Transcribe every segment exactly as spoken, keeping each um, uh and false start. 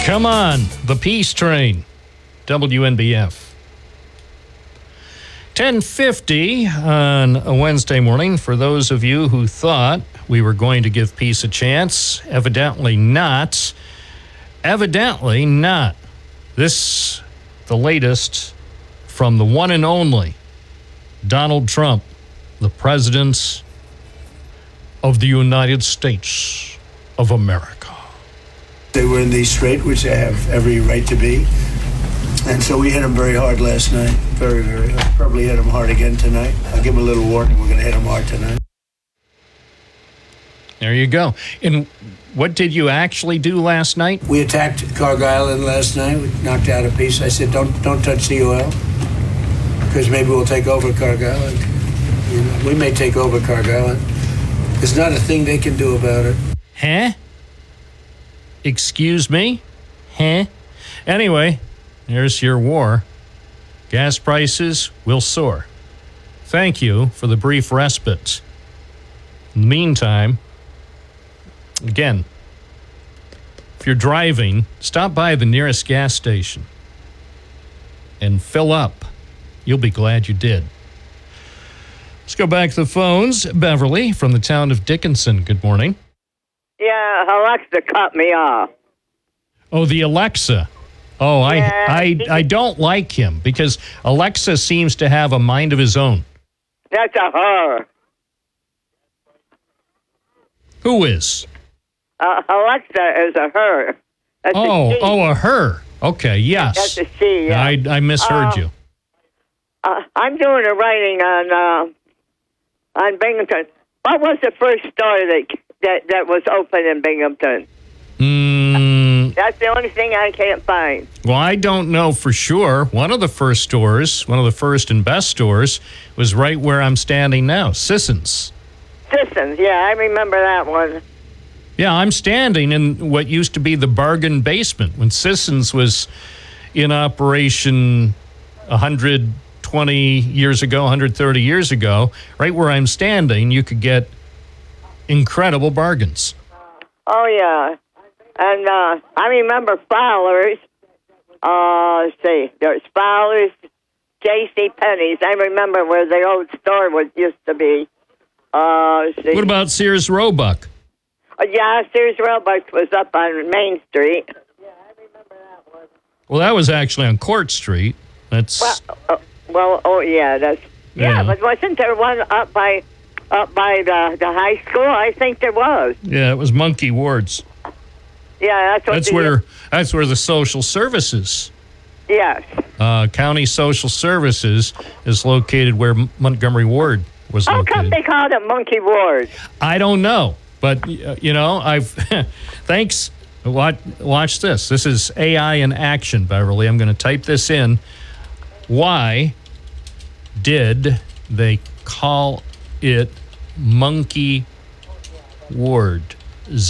Come on, the Peace Train, W N B F. ten fifty on a Wednesday morning. For those of you who thought we were going to give peace a chance, evidently not. Evidently not. This, the latest from the one and only Donald Trump, the President of the United States of America. They were in the strait, which they have every right to be. And so we hit them very hard last night. Very, very hard. Probably hit them hard again tonight. I'll give them a little warning. We're going to hit them hard tonight. There you go. And what did you actually do last night? We attacked Carg Island last night. We knocked out a piece. I said, don't don't touch the oil, because maybe we'll take over Carg Island. You know, we may take over Carg Island. There's not a thing they can do about it. Huh? Excuse me? Huh? Anyway, there's your war. Gas prices will soar. Thank you for the brief respite. In the meantime, again, if you're driving, stop by the nearest gas station and fill up. You'll be glad you did. Let's go back to the phones. Beverly from the town of Dickinson. Good morning. Yeah, Alexa cut me off. Oh, the Alexa. Oh, I, Yeah, I, he- I don't like him because Alexa seems to have a mind of his own. That's a her. Who is? Uh, Alexa is a her. That's Oh, a she. oh, a her. Okay, yes. That's a she, yeah. I, I misheard Um, you. Uh, I'm doing a writing on uh, on Binghamton. What was the first store that that, that was open in Binghamton? Mm, That's the only thing I can't find. well, I don't know for sure. One of the first stores, one of the first and best stores, was right where I'm standing now, Sisson's. Sissons, yeah, I remember that one. Yeah, I'm standing in what used to be the bargain basement when Sisson's was in operation one hundred twenty years ago, one hundred thirty years ago. Right where I'm standing, you could get incredible bargains. Oh, yeah. And uh, I remember Fowler's. Uh, let's see. There's Fowler's, J C Penney's. I remember where the old store was used to be. Uh, let's see. What about Sears Roebuck? Uh, yeah, Sears Roebuck was up on Main Street. Well, that was actually on Court Street. That's Well, uh, well, oh yeah, that's yeah, Yeah. But wasn't there one up by up by the the high school? I think there was. yeah, it was Monkey Ward's. Yeah, that's what. That's the, where that's where the social services, Yes. uh, county social services, is located. Where M- Montgomery Ward was How come located. they called it Monkey Ward? I don't know, but uh, you know, I've thanks. Watch, watch this. This is A I in action, Beverly. I'm going to type this in. Why did they call it Monkey Wards?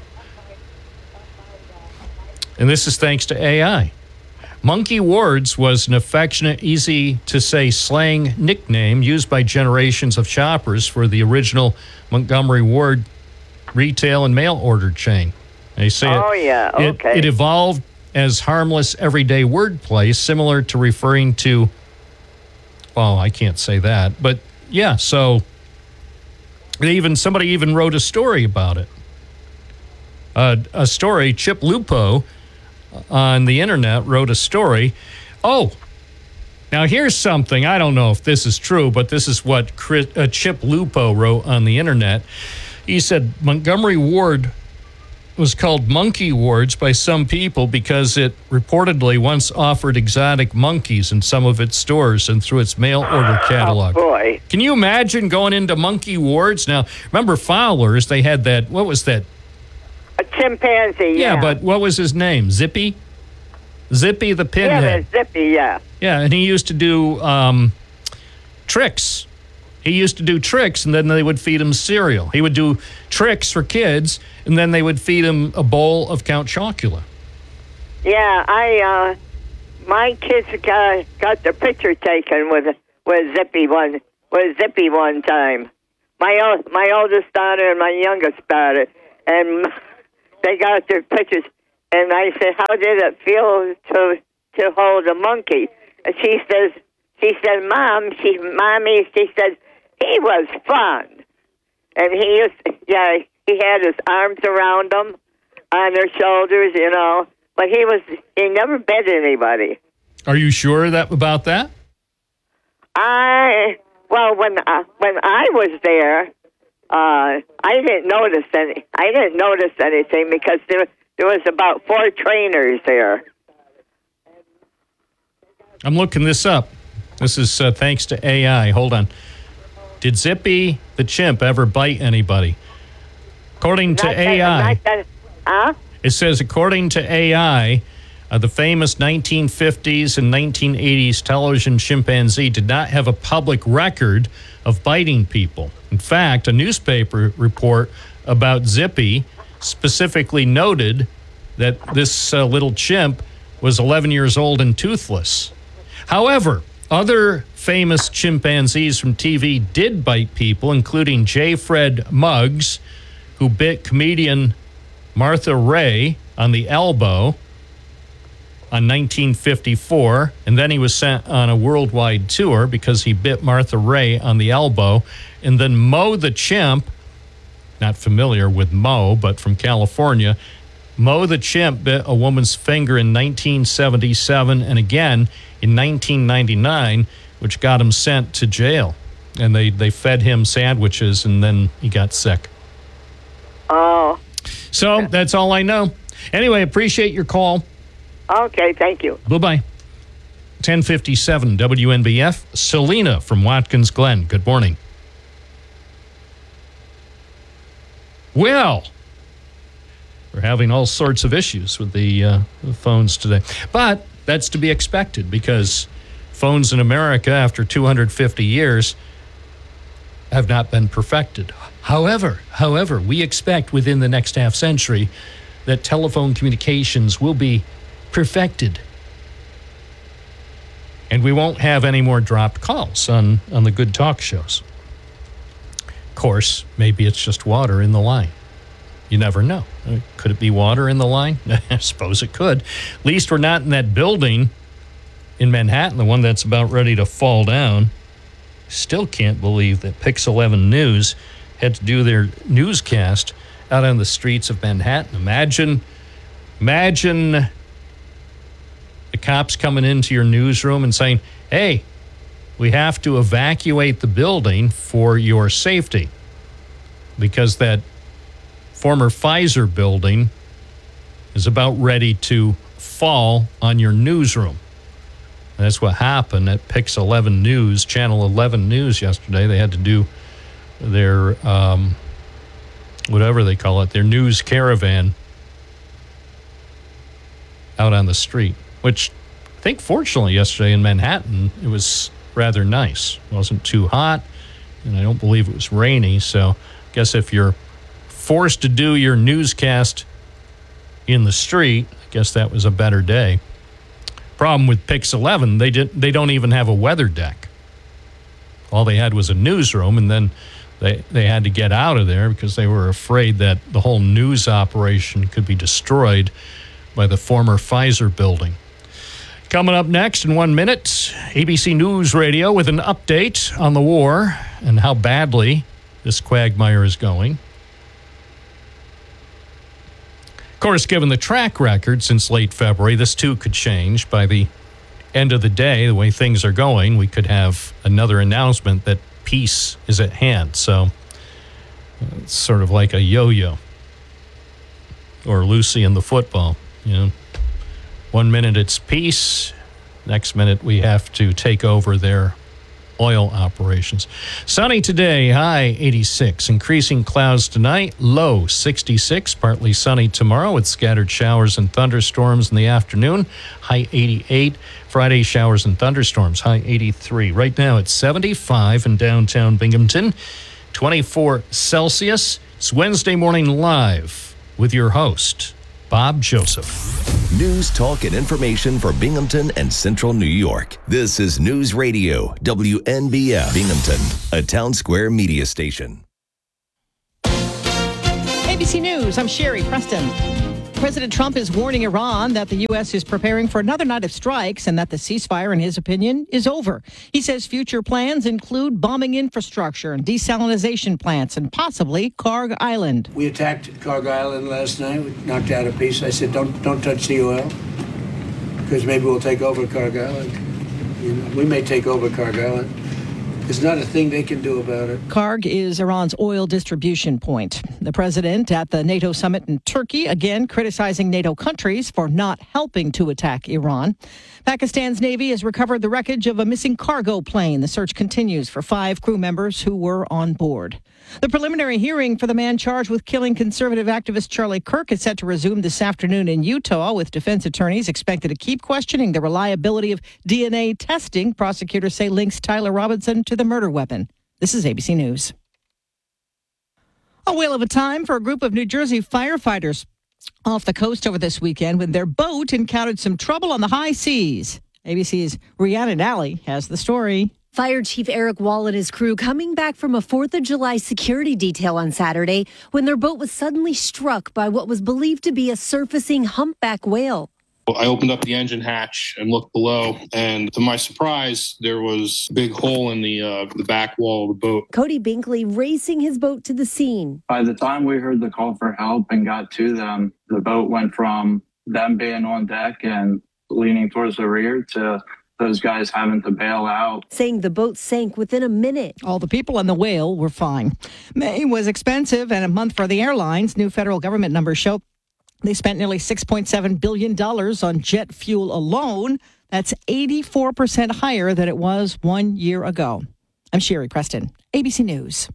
And this is thanks to A I. Monkey Wards was an affectionate, easy-to-say slang nickname used by generations of shoppers for the original Montgomery Ward retail and mail order chain. They say Oh, it, yeah, it- okay. it evolved as harmless, everyday wordplay, similar to referring to, well, I can't say that, but yeah, so they even somebody even wrote a story about it. Uh, a story, Chip Lupo on the internet wrote a story. Oh, now here's something. I don't know if this is true, but this is what Chris, uh, Chip Lupo wrote on the internet. He said Montgomery Ward was called Monkey Wards by some people because it reportedly once offered exotic monkeys in some of its stores and through its mail order catalog. Oh, boy. Can you imagine going into Monkey Wards? Now, remember Fowler's, they had that, what was that? A chimpanzee, yeah. Yeah, but what was his name? Zippy? Zippy the Yeah, Pinhead. the Zippy, yeah. Yeah, and he used to do um, tricks. He used to do tricks, and then they would feed him cereal. He would do tricks for kids, and then they would feed him a bowl of Count Chocula. Yeah, I, uh, my kids got, got their picture taken with with Zippy one with Zippy one time. My old, my oldest daughter and my youngest daughter, and they got their pictures. And I said, how did it feel to to hold a monkey? And she says, she said, Mom, she, Mommy, she said, he was fun. And he used, yeah, he had his arms around them, on their shoulders, you know. But he was, he never bit anybody. Are you sure that about that? I, well, when uh, when I was there, uh, I didn't notice any. I didn't notice anything because there there was about four trainers there. I'm looking this up. This is uh, thanks to A I. Hold on. Did Zippy the chimp ever bite anybody? According to Not A I, that, not that, huh? it says, according to A I, uh, the famous nineteen fifties and nineteen eighties television chimpanzee did not have a public record of biting people. In fact, a newspaper report about Zippy specifically noted that this uh, little chimp was eleven years old and toothless. However, other famous chimpanzees from T V did bite people, including J. Fred Muggs, who bit comedian Martha Raye on the elbow on nineteen fifty-four, and then he was sent on a worldwide tour because he bit Martha Raye on the elbow. And then Mo the chimp, not familiar with Mo, but from California, Mo the chimp bit a woman's finger in nineteen seventy-seven and again in nineteen ninety-nine, which got him sent to jail. And they, they fed him sandwiches, and then he got sick. Oh. So that's all I know. Anyway, appreciate your call. Okay, thank you. Bye-bye. ten fifty-seven W N B F. Selena from Watkins Glen. Good morning. Well, we're having all sorts of issues with the, uh, the phones today. But that's to be expected because phones in America, after two hundred fifty years, have not been perfected. However, however, we expect within the next half century that telephone communications will be perfected. And we won't have any more dropped calls on, on the good talk shows. Of course, maybe it's just water in the line. You never know. Could it be water in the line? I suppose it could. At least we're not in that building in Manhattan, the one that's about ready to fall down. Still can't believe that Pix eleven News had to do their newscast out on the streets of Manhattan. Imagine, imagine the cops coming into your newsroom and saying, hey, we have to evacuate the building for your safety because that former Pfizer building is about ready to fall on your newsroom. And that's what happened at Pix eleven News, Channel eleven News yesterday. They had to do their, um, whatever they call it, their news caravan out on the street, which I think fortunately yesterday in Manhattan, it was rather nice. It wasn't too hot, and I don't believe it was rainy. So I guess if you're forced to do your newscast in the street, I guess that was a better day. Problem with Pix eleven, they did they don't even have a weather deck. All they had was a newsroom, and then they they had to get out of there because they were afraid that the whole news operation could be destroyed by the former Pfizer building. Coming up next in one minute, A B C News Radio with an update on the war and how badly this quagmire is going. Of course, given the track record since late February, this too could change. By the end of the day, the way things are going, we could have another announcement that peace is at hand. So it's sort of like a yo-yo or Lucy in the football. You know, one minute it's peace, next minute we have to take over their oil operations. Sunny today, high eighty-six. Increasing clouds tonight, low sixty-six. Partly sunny tomorrow with scattered showers and thunderstorms in the afternoon, high eighty-eight. Friday, showers and thunderstorms, high eighty-three. Right now it's seventy-five in downtown Binghamton, twenty-four Celsius. It's Wednesday Morning Live with your host, Bob Joseph. News, talk, and information for Binghamton and Central New York. This is News Radio, W N B F Binghamton, a Town Square media station. A B C News, I'm Sherry Preston. President Trump is warning Iran that the U S is preparing for another night of strikes and that the ceasefire, in his opinion, is over. He says future plans include bombing infrastructure and desalination plants and possibly Karg Island. We attacked Karg Island last night. We knocked out a piece. I said, don't don't touch the oil because maybe we'll take over Karg Island. You know, we may take over Karg Island. There's not a thing they can do about it. Karg is Iran's oil distribution point. The president at the NATO summit in Turkey, again criticizing NATO countries for not helping to attack Iran. Pakistan's Navy has recovered the wreckage of a missing cargo plane. The search continues for five crew members who were on board. The preliminary hearing for the man charged with killing conservative activist Charlie Kirk is set to resume this afternoon in Utah, with defense attorneys expected to keep questioning the reliability of D N A testing prosecutors say links Tyler Robinson to the murder weapon. This is A B C News. A whale of a time for a group of New Jersey firefighters off the coast over this weekend when their boat encountered some trouble on the high seas. A B C's Rhiannon Alley has the story. Fire Chief Eric Wall and his crew coming back from a fourth of July security detail on Saturday when their boat was suddenly struck by what was believed to be a surfacing humpback whale. I opened up the engine hatch and looked below, and to my surprise, there was a big hole in the uh, the back wall of the boat. Cody Binkley racing his boat to the scene. By the time we heard the call for help and got to them, the boat went from them being on deck and leaning towards the rear to those guys having to bail out. Saying the boat sank within a minute. All the people on the whale were fine. May was expensive and a month for the airlines. New federal government numbers show they spent nearly six point seven billion dollars on jet fuel alone. That's eighty-four percent higher than it was one year ago. I'm Sherry Preston, A B C News.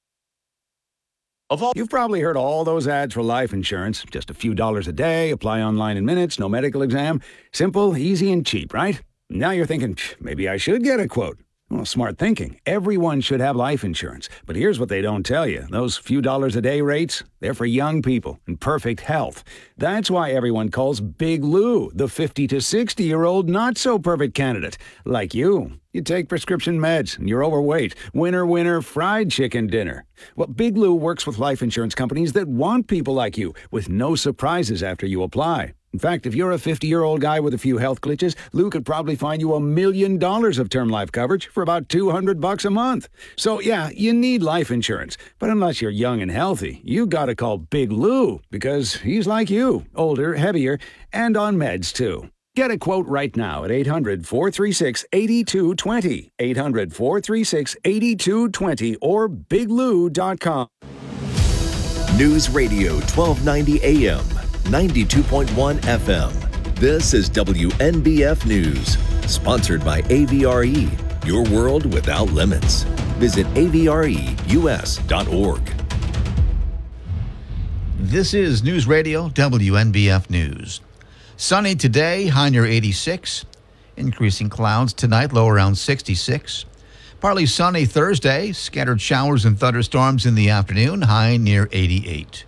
Of all, you've probably heard all those ads for life insurance. Just a few dollars a day, apply online in minutes, no medical exam. Simple, easy, and cheap, right? Now you're thinking, maybe I should get a quote. Well, smart thinking. Everyone should have life insurance. But here's what they don't tell you. Those few dollars a day rates, they're for young people in perfect health. That's why everyone calls Big Lou the fifty to sixty-year-old not-so-perfect candidate. Like you. You take prescription meds and you're overweight. Winner, winner, fried chicken dinner. Well, Big Lou works with life insurance companies that want people like you with no surprises after you apply. In fact, if you're a fifty-year-old guy with a few health glitches, Lou could probably find you a million dollars of term life coverage for about two hundred bucks a month. So, yeah, you need life insurance. But unless you're young and healthy, you gotta call Big Lou because he's like you, older, heavier, and on meds, too. Get a quote right now at eight hundred, four three six, eight two two zero, eight hundred, four three six, eight two two zero, or big lou dot com. News Radio twelve ninety A M, ninety-two point one F M. This is W N B F News, sponsored by A V R E, your world without limits. Visit A V R E U S dot org. This is News Radio W N B F News. Sunny today, high near eighty-six. Increasing clouds tonight, low around sixty-six. Partly sunny Thursday, scattered showers and thunderstorms in the afternoon, high near eighty-eight.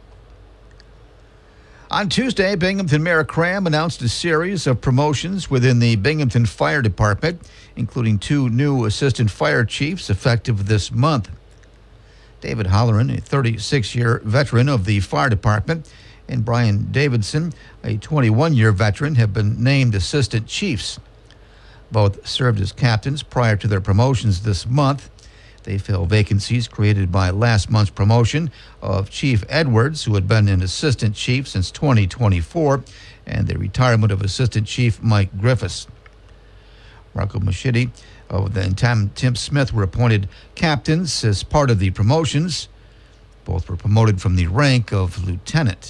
On Tuesday, Binghamton Mayor Cram announced a series of promotions within the Binghamton Fire Department, including two new assistant fire chiefs effective this month. David Holleran, a thirty-six-year veteran of the fire department, and Brian Davidson, a twenty-one-year veteran, have been named assistant chiefs. Both served as captains prior to their promotions this month. They fill vacancies created by last month's promotion of Chief Edwards, who had been an assistant chief since twenty twenty-four, and the retirement of Assistant Chief Mike Griffiths. Marco Machidi oh, and Tim, Tim Smith were appointed captains as part of the promotions. Both were promoted from the rank of lieutenant.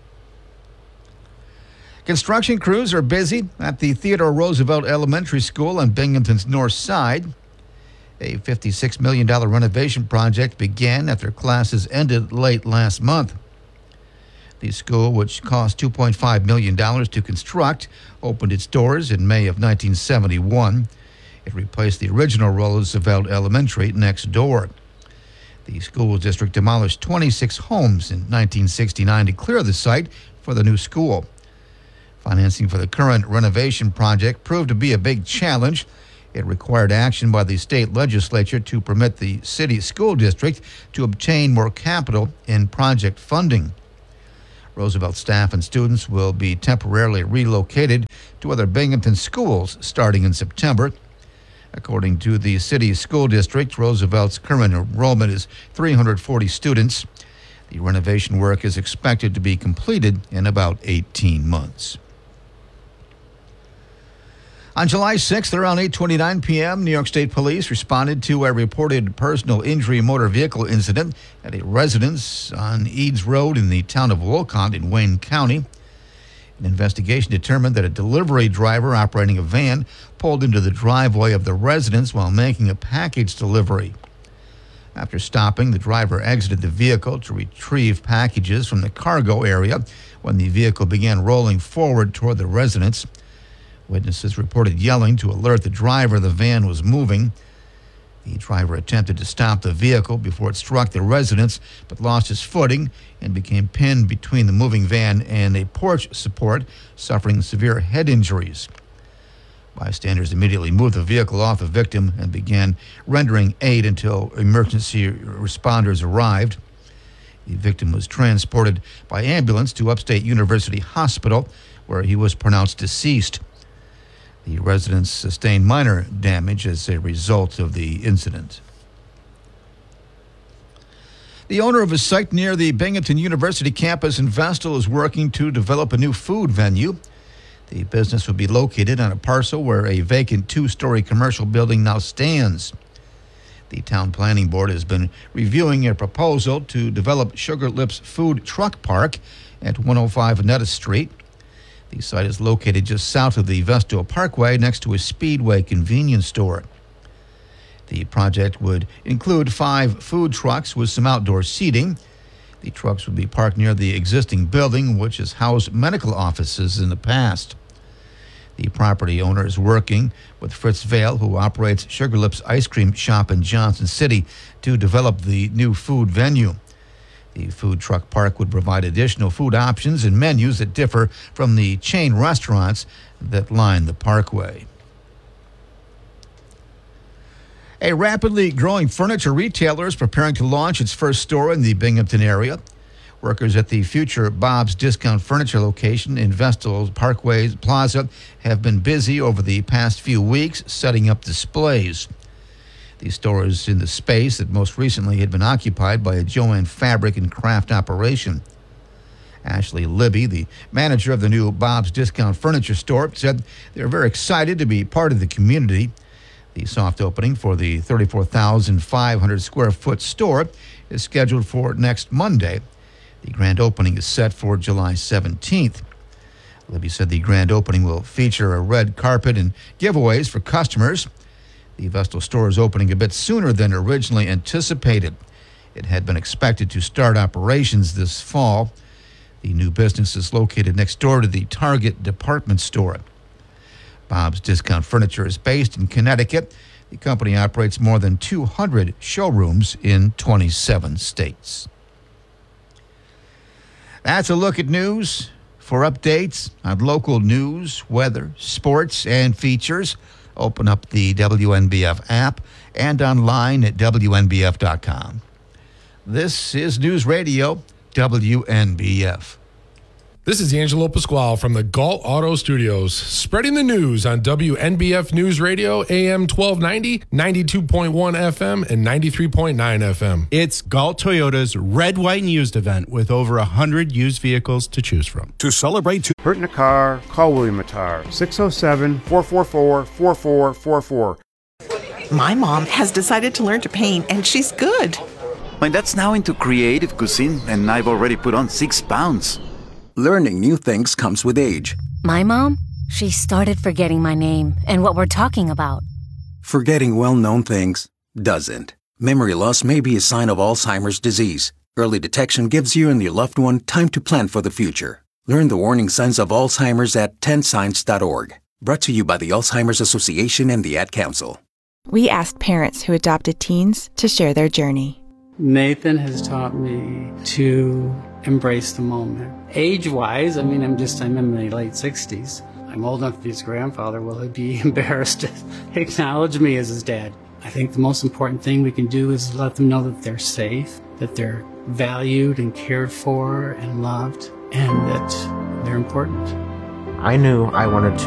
Construction crews are busy at the Theodore Roosevelt Elementary School on Binghamton's north side. A fifty-six million dollars renovation project began after classes ended late last month. The school, which cost two point five million dollars to construct, opened its doors in May of nineteen seventy-one. It replaced the original Roosevelt Elementary next door. The school district demolished twenty-six homes in nineteen sixty-nine to clear the site for the new school. Financing for the current renovation project proved to be a big challenge. It required action by the state legislature to permit the city school district to obtain more capital in project funding. Roosevelt staff and students will be temporarily relocated to other Binghamton schools starting in September. According to the city's school district, Roosevelt's current enrollment is three hundred forty students. The renovation work is expected to be completed in about eighteen months. On July sixth, around eight twenty-nine p.m., New York State Police responded to a reported personal injury motor vehicle incident at a residence on Eads Road in the town of Wolcott in Wayne County. An investigation determined that a delivery driver operating a van pulled into the driveway of the residence while making a package delivery. After stopping, the driver exited the vehicle to retrieve packages from the cargo area when the vehicle began rolling forward toward the residence. Witnesses reported yelling to alert the driver the van was moving. The driver attempted to stop the vehicle before it struck the residence, but lost his footing and became pinned between the moving van and a porch support, suffering severe head injuries. Bystanders immediately moved the vehicle off the victim and began rendering aid until emergency responders arrived. The victim was transported by ambulance to Upstate University Hospital, where he was pronounced deceased. The residents sustained minor damage as a result of the incident. The owner of a site near the Binghamton University campus in Vestal is working to develop a new food venue. The business would be located on a parcel where a vacant two-story commercial building now stands. The town planning board has been reviewing a proposal to develop Sugar Lips Food Truck Park at one oh five Annetta Street. The site is located just south of the Vestal Parkway next to a Speedway convenience store. The project would include five food trucks with some outdoor seating. The trucks would be parked near the existing building, which has housed medical offices in the past. The property owner is working with Fritz Vale, who operates Sugar Lips Ice Cream Shop in Johnson City, to develop the new food venue. The food truck park would provide additional food options and menus that differ from the chain restaurants that line the parkway. A rapidly growing furniture retailer is preparing to launch its first store in the Binghamton area. Workers at the future Bob's Discount Furniture location in Vestal Parkway Plaza have been busy over the past few weeks setting up displays. The store is in the space that most recently had been occupied by a Jo-Ann Fabric and Craft operation. Ashley Libby, the manager of the new Bob's Discount Furniture store, said they're very excited to be part of the community. The soft opening for the thirty-four thousand five hundred square foot store is scheduled for next Monday. The grand opening is set for July seventeenth. Libby said the grand opening will feature a red carpet and giveaways for customers. The Vestal store is opening a bit sooner than originally anticipated. It had been expected to start operations this fall. The new business is located next door to the Target department store. Bob's Discount Furniture is based in Connecticut. The company operates more than two hundred showrooms in twenty-seven states. That's a look at news. For updates on local news, weather, sports, and features, open up the W N B F app and online at W N B F dot com. This is News Radio W N B F. This is Angelo Pasquale from the Galt Auto Studios, spreading the news on W N B F News Radio, A M twelve ninety, ninety-two point one F M, and ninety-three point nine F M. It's Galt Toyota's Red, White, and Used event with over one hundred used vehicles to choose from. To celebrate... To- Hurt in a car, call William Attar, six oh seven, four four four, four four four four. My mom has decided to learn to paint, and she's good. My dad's now into creative cuisine, and I've already put on six pounds. Learning new things comes with age. My mom, she started forgetting my name and what we're talking about. Forgetting well-known things doesn't. Memory loss may be a sign of Alzheimer's disease. Early detection gives you and your loved one time to plan for the future. Learn the warning signs of Alzheimer's at ten signs dot org. Brought to you by the Alzheimer's Association and the Ad Council. We asked parents who adopted teens to share their journey. Nathan has taught me to embrace the moment. Age-wise, I mean, I'm just, I'm in my late sixties. I'm old enough to be his grandfather. Will he be embarrassed to acknowledge me as his dad? I think the most important thing we can do is let them know that they're safe, that they're valued and cared for and loved, and that they're important. I knew I wanted to